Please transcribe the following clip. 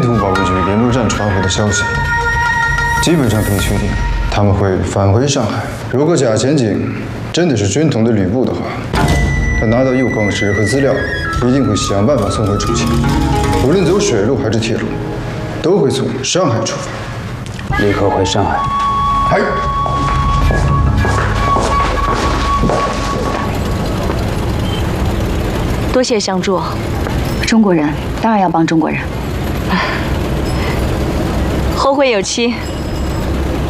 图保卫局联络站传回的消息，基本上可以确定他们会返回上海。如果贾前景真的是军统的吕布的话，他拿到铀矿石和资料，一定会想办法送回重庆。无论走水路还是铁路，都会从上海出发。 立刻回上海。 哎。 多谢相助， 中国人当然要帮中国人。 后会有期。